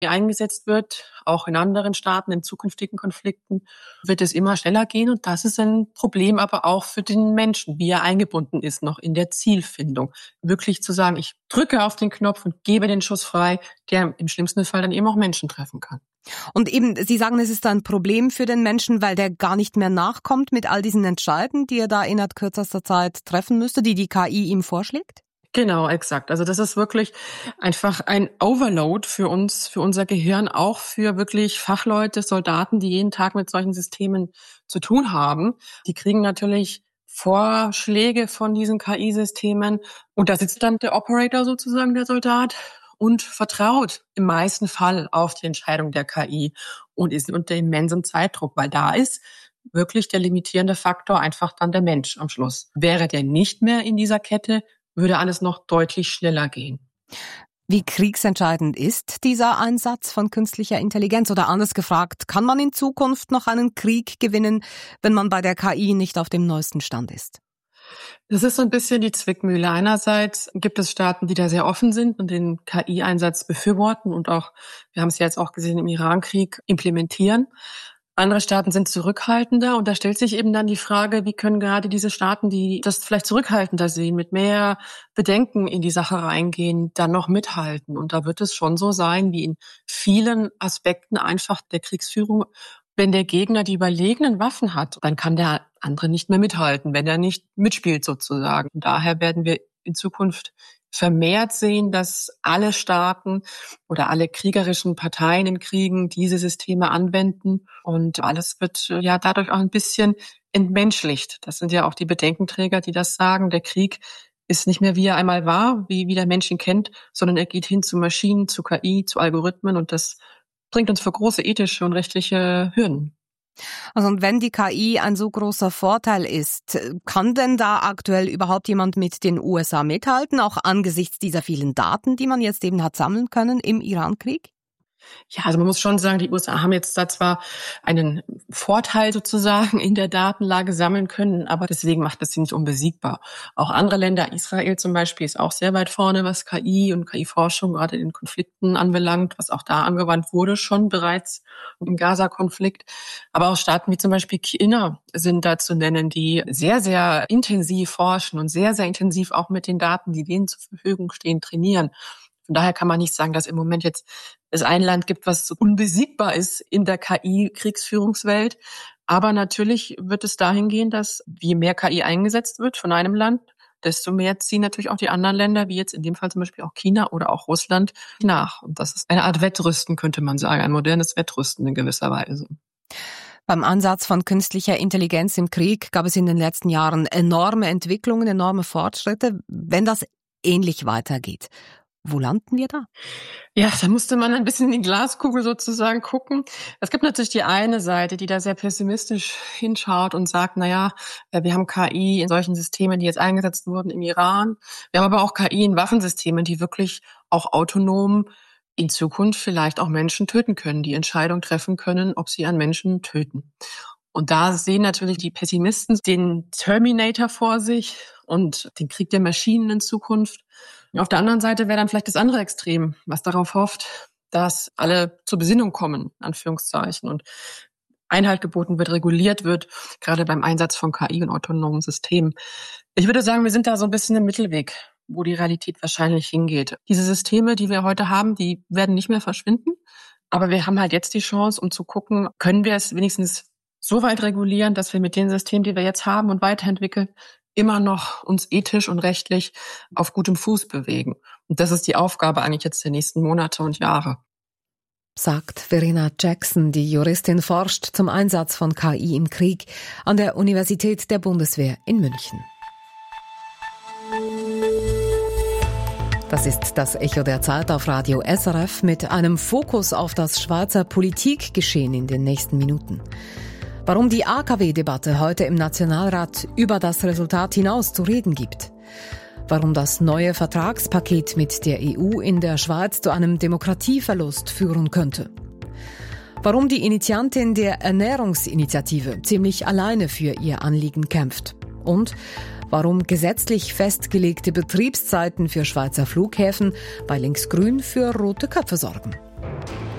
eingesetzt wird, auch in anderen Staaten, in zukünftigen Konflikten, wird es immer schneller gehen. Und das ist ein Problem aber auch für den Menschen, wie er eingebunden ist noch in der Zielfindung. Wirklich zu sagen, ich drücke auf den Knopf und gebe den Schuss frei, der im schlimmsten Fall dann eben auch Menschen treffen kann. Und eben, Sie sagen, es ist ein Problem für den Menschen, weil der gar nicht mehr nachkommt mit all diesen Entscheiden, die er da innerhalb kürzester Zeit treffen müsste, die KI ihm vorschlägt? Genau, exakt. Also das ist wirklich einfach ein Overload für uns, für unser Gehirn, auch für wirklich Fachleute, Soldaten, die jeden Tag mit solchen Systemen zu tun haben. Die kriegen natürlich Vorschläge von diesen KI-Systemen und da sitzt dann der Operator sozusagen, der Soldat, und vertraut im meisten Fall auf die Entscheidung der KI und ist unter immensem Zeitdruck, weil da ist wirklich der limitierende Faktor einfach dann der Mensch am Schluss. Wäre der nicht mehr in dieser Kette, würde alles noch deutlich schneller gehen. Wie kriegsentscheidend ist dieser Einsatz von künstlicher Intelligenz? Oder anders gefragt, kann man in Zukunft noch einen Krieg gewinnen, wenn man bei der KI nicht auf dem neuesten Stand ist? Das ist so ein bisschen die Zwickmühle. Einerseits gibt es Staaten, die da sehr offen sind und den KI-Einsatz befürworten und auch, wir haben es ja jetzt auch gesehen, im Irankrieg implementieren. Andere Staaten sind zurückhaltender und da stellt sich eben dann die Frage, wie können gerade diese Staaten, die das vielleicht zurückhaltender sehen, mit mehr Bedenken in die Sache reingehen, dann noch mithalten. Und da wird es schon so sein, wie in vielen Aspekten einfach der Kriegsführung, wenn der Gegner die überlegenen Waffen hat, dann kann der andere nicht mehr mithalten, wenn er nicht mitspielt sozusagen. Und daher werden wir in Zukunft vermehrt sehen, dass alle Staaten oder alle kriegerischen Parteien in Kriegen diese Systeme anwenden. Und alles wird ja dadurch auch ein bisschen entmenschlicht. Das sind ja auch die Bedenkenträger, die das sagen. Der Krieg ist nicht mehr, wie er einmal war, wie der Mensch ihn kennt, sondern er geht hin zu Maschinen, zu KI, zu Algorithmen. Und das bringt uns vor große ethische und rechtliche Hürden. Also und wenn die KI ein so großer Vorteil ist, kann denn da aktuell überhaupt jemand mit den USA mithalten, auch angesichts dieser vielen Daten, die man jetzt eben hat sammeln können im Irankrieg? Ja, also man muss schon sagen, die USA haben jetzt da zwar einen Vorteil sozusagen in der Datenlage sammeln können, aber deswegen macht das sie nicht unbesiegbar. Auch andere Länder, Israel zum Beispiel, ist auch sehr weit vorne, was KI und KI-Forschung gerade in Konflikten anbelangt, was auch da angewandt wurde, schon bereits im Gaza-Konflikt. Aber auch Staaten wie zum Beispiel China sind da zu nennen, die sehr, sehr intensiv forschen und sehr, sehr intensiv auch mit den Daten, die denen zur Verfügung stehen, trainieren. Von daher kann man nicht sagen, dass im Moment jetzt es ein Land gibt, was so unbesiegbar ist in der KI-Kriegsführungswelt. Aber natürlich wird es dahin gehen, dass je mehr KI eingesetzt wird von einem Land, desto mehr ziehen natürlich auch die anderen Länder, wie jetzt in dem Fall zum Beispiel auch China oder auch Russland, nach. Und das ist eine Art Wettrüsten, könnte man sagen, ein modernes Wettrüsten in gewisser Weise. Beim Ansatz von künstlicher Intelligenz im Krieg gab es in den letzten Jahren enorme Entwicklungen, enorme Fortschritte. Wenn das ähnlich weitergeht, wo landen wir da? Ja, da musste man ein bisschen in die Glaskugel sozusagen gucken. Es gibt natürlich die eine Seite, die da sehr pessimistisch hinschaut und sagt, wir haben KI in solchen Systemen, die jetzt eingesetzt wurden im Iran. Wir haben aber auch KI in Waffensystemen, die wirklich auch autonom in Zukunft vielleicht auch Menschen töten können, die Entscheidung treffen können, ob sie einen Menschen töten. Und da sehen natürlich die Pessimisten den Terminator vor sich und den Krieg der Maschinen in Zukunft. Auf der anderen Seite wäre dann vielleicht das andere Extrem, was darauf hofft, dass alle zur Besinnung kommen, in Anführungszeichen, und Einhalt geboten wird, reguliert wird, gerade beim Einsatz von KI und autonomen Systemen. Ich würde sagen, wir sind da so ein bisschen im Mittelweg, wo die Realität wahrscheinlich hingeht. Diese Systeme, die wir heute haben, die werden nicht mehr verschwinden, aber wir haben halt jetzt die Chance, um zu gucken, können wir es wenigstens so weit regulieren, dass wir mit den Systemen, die wir jetzt haben und weiterentwickeln, immer noch uns ethisch und rechtlich auf gutem Fuß bewegen. Und das ist die Aufgabe eigentlich jetzt der nächsten Monate und Jahre. Sagt Verena Jackson, die Juristin forscht zum Einsatz von KI im Krieg an der Universität der Bundeswehr in München. Das ist das Echo der Zeit auf Radio SRF mit einem Fokus auf das Schweizer Politikgeschehen in den nächsten Minuten. Warum die AKW-Debatte heute im Nationalrat über das Resultat hinaus zu reden gibt. Warum das neue Vertragspaket mit der EU in der Schweiz zu einem Demokratieverlust führen könnte. Warum die Initiantin der Ernährungsinitiative ziemlich alleine für ihr Anliegen kämpft. Und warum gesetzlich festgelegte Betriebszeiten für Schweizer Flughäfen bei Linksgrün für rote Köpfe sorgen.